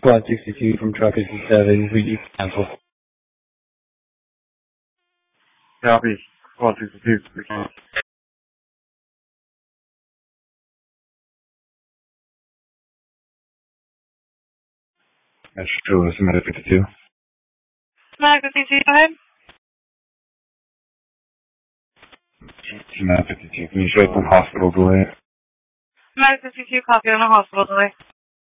Squad 62 from Truck 57, we cancel. Copy. Squad 62, we cancel. That's true. It's Medic 52. Medic 52, go ahead. Medic 52. Can you show some hospital delay? Medic 52, copy on a hospital delay.